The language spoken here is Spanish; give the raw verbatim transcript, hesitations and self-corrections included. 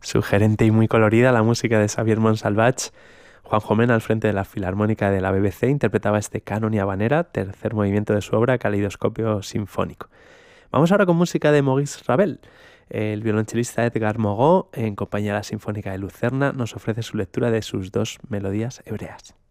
Sugerente y muy colorida la música de Xavier Montsalvatge. Juanjo Mena, al frente de la Filarmónica de la B B C, interpretaba este canon y habanera, tercer movimiento de su obra Caleidoscopio Sinfónico. Vamos ahora con música de Maurice Ravel. El violonchelista Edgar Moreau, en compañía de la Sinfónica de Lucerna, nos ofrece su lectura de sus dos melodías hebreas.